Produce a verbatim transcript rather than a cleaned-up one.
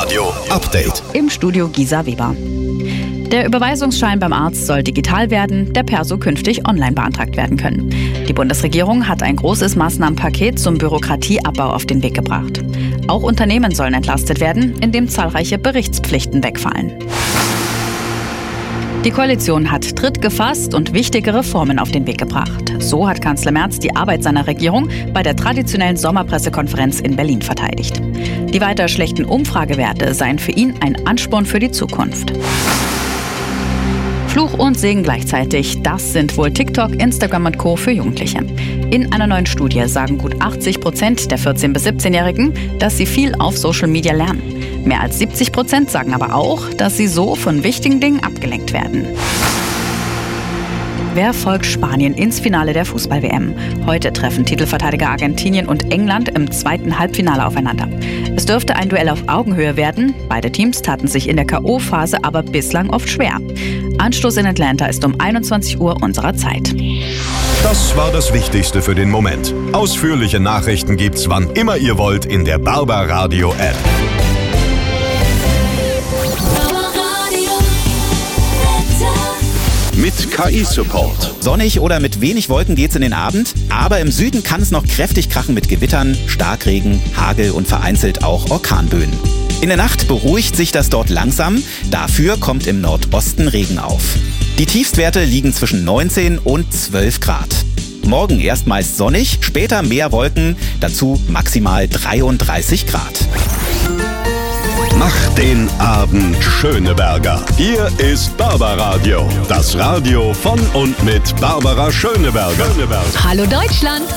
Radio Update. Im Studio Gisa Weber. Der Überweisungsschein beim Arzt soll digital werden, der Perso künftig online beantragt werden können. Die Bundesregierung hat ein großes Maßnahmenpaket zum Bürokratieabbau auf den Weg gebracht. Auch Unternehmen sollen entlastet werden, indem zahlreiche Berichtspflichten wegfallen. Die Koalition hat Tritt gefasst und wichtige Reformen auf den Weg gebracht. So hat Kanzler Merz die Arbeit seiner Regierung bei der traditionellen Sommerpressekonferenz in Berlin verteidigt. Die weiter schlechten Umfragewerte seien für ihn ein Ansporn für die Zukunft. Fluch und Segen gleichzeitig, das sind wohl TikTok, Instagram und Co. für Jugendliche. In einer neuen Studie sagen gut achtzig Prozent der vierzehn- bis siebzehnjährigen, dass sie viel auf Social Media lernen. Mehr als siebzig Prozent sagen aber auch, dass sie so von wichtigen Dingen abgelenkt werden. Wer folgt Spanien ins Finale der Fußball-W M? Heute treffen Titelverteidiger Argentinien und England im zweiten Halbfinale aufeinander. Es dürfte ein Duell auf Augenhöhe werden. Beide Teams taten sich in der K O-Phase aber bislang oft schwer. Anstoß in Atlanta ist um einundzwanzig Uhr unserer Zeit. Das war das Wichtigste für den Moment. Ausführliche Nachrichten gibt's wann immer ihr wollt in der Barbaradio App. Mit K I-Support. Sonnig oder mit wenig Wolken geht's in den Abend, aber im Süden kann es noch kräftig krachen mit Gewittern, Starkregen, Hagel und vereinzelt auch Orkanböen. In der Nacht beruhigt sich das dort langsam, dafür kommt im Nordosten Regen auf. Die Tiefstwerte liegen zwischen neunzehn und zwölf Grad. Morgen erst meist sonnig, später mehr Wolken, dazu maximal dreiunddreißig Grad. Mach den Abend Schöneberger. Hier ist Barbaradio, das Radio von und mit Barbara Schöneberger. Hallo Deutschland!